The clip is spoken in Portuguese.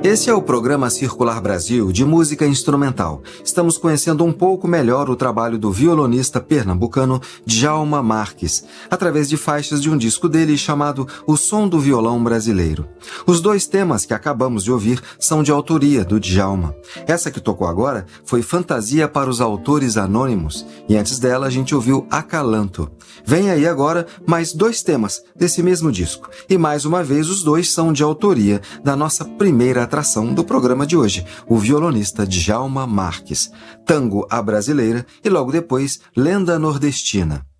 Esse é o programa Circular Brasil de música instrumental. Estamos conhecendo um pouco melhor o trabalho do violonista pernambucano Djalma Marques, através de faixas de um disco dele chamado O Som do Violão Brasileiro. Os dois temas que acabamos de ouvir são de autoria do Djalma. Essa que tocou agora foi Fantasia para os Autores Anônimos, e antes dela a gente ouviu Acalanto. Vem aí agora mais dois temas desse mesmo disco, e mais uma vez os dois são de autoria da nossa primeira atração do programa de hoje, o violonista Djalma Marques, Tango à Brasileira e logo depois Lenda Nordestina.